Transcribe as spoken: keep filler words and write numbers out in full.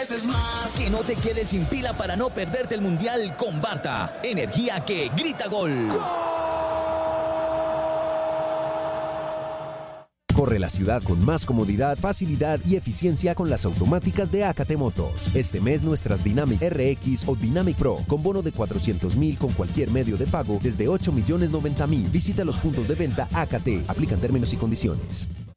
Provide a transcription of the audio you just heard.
veces más. Que no te quedes sin pila para no perderte el Mundial con Barta. Energía que grita gol. Corre la ciudad con más comodidad, facilidad y eficiencia con las automáticas de A K T Motos. Este mes nuestras Dynamic R X o Dynamic Pro con bono de cuatrocientos mil con cualquier medio de pago desde ocho millones noventa mil. Visita los puntos de venta A K T. Aplican términos y condiciones.